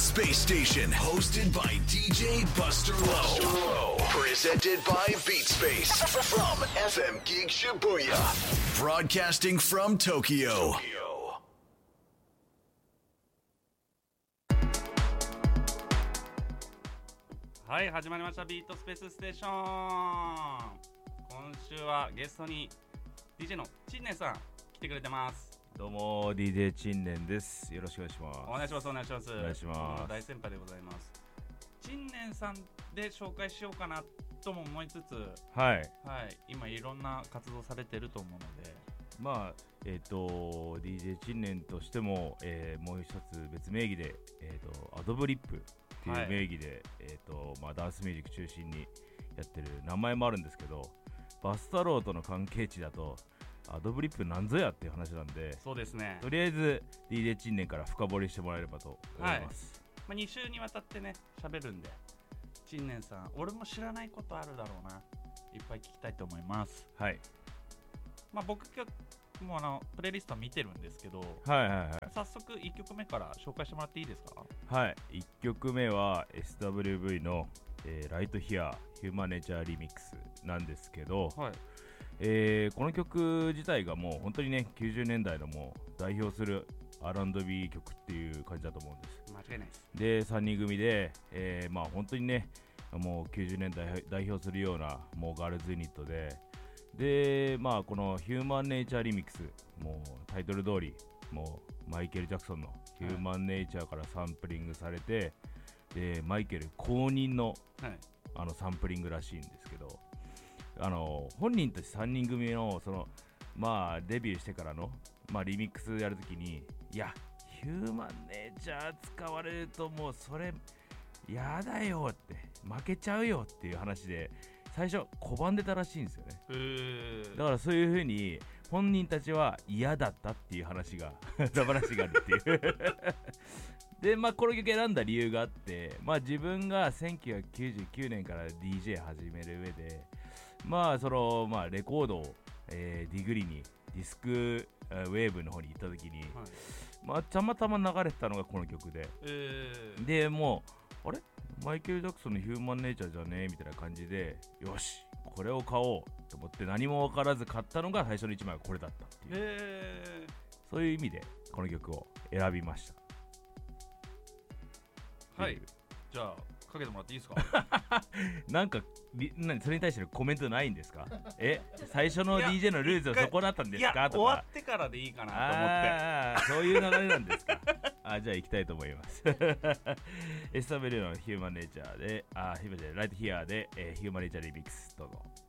Space Station, hosted by DJ Buster Lowe. Presented by BeatSpace from FM Geek Shibuya. Broadcasting from Tokyo. はい、始まりましたビートスペースステーション。今週はゲストに DJ のちんねんさん来てくれてます。 どうも DJ ちんねんです。よろしくお願いします。 お願いします。お願いします。 お願いします。 大先輩でございます。ちんねんさんで紹介しようかなとも思いつつ、 はい、 今いろんな活動されてると思うので、 まあDJ ちんねんとしても、もう一つ別名義でアドブリップっていう名義で、ダンスミュージック中心にやってる名前もあるんですけど、バスタローとの関係値だとアドブリップなんぞやっていう話なんで、 そうですね、 とりあえず DJ ちんねんから深掘りしてもらえればと思います。 2週にわたってね喋るんで、ちんねんさん俺も知らないことあるだろうな、いっぱい聞きたいと思います。 はい。 僕今日もうプレイリスト見てるんですけど、早速1曲目から紹介してもらっていいですか？ はい、1曲目は SWV の、ライトヒアヒューマンネイチャーリミックスなんですけど、この曲自体がもう本当にね90年代のもう代表する R&B 曲っていう感じだと思うんです。 間違いないです。 で3人組で、本当にねもう90年代代表するようなもうガールズユニットで、このヒューマンネイチャーリミックス、もうタイトル通りもうマイケル・ジャクソンのヒューマンネイチャーからサンプリングされて、でマイケル公認の、サンプリングらしいんですけど、本人たち3人組のデビューしてからの、リミックスやるときに、いやヒューマンネイチャー使われるともうそれやだよって、負けちゃうよっていう話で最初拒んでたらしいんですよね。だからそういう風に本人たちは嫌だったっていう話がダマ話があるっていうでこの曲選んだ理由があって、自分が1999年から DJ 始める上でレコードを、ディグリにディスクウェーブの方に行った時に、たまたま流れてたのがこの曲で、でもうあれマイケル・ジャクソンのヒューマンネイチャーじゃねえみたいな感じで、よしこれを買おうと思って何も分からず買ったのが最初の1枚がこれだったっていう、そういう意味でこの曲を選びました。 はい、じゃあかけてもらっていいですか？ それに対してのコメントないんですか？最初の DJ のルールはそこだったんですか？とか終わってからでいいかなと思って。 そういう流れなんですか？じゃあ行きたいと思います。SW のヒューマンネイチャーでライトヒアで、ヒューマンネイチャーリミックスどうぞ。